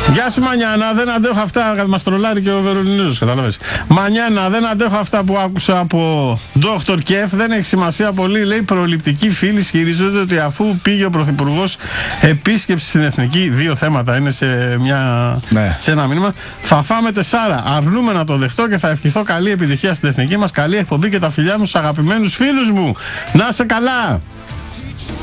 Γεια σου Μανιάνα, δεν αντέχω αυτά. Μας τρολάρει και ο Βερολινίδος, καταλαβες. Μανιάνα, δεν αντέχω αυτά που άκουσα από Dr. Κεφ. Δεν έχει σημασία πολύ. Λέει προληπτικοί φίλοι ισχυρίζονται ότι αφού πήγε ο Πρωθυπουργός επίσκεψη στην Εθνική, 2 θέματα είναι σε ένα μήνυμα. Θα φάμε 4. Αρνούμε να το δεχτώ και θα ευχηθώ καλή επιτυχία στην Εθνική μας. Καλή εκπομπή και τα φιλιά μου στους αγαπημένους φίλους μου. Να είσαι καλά.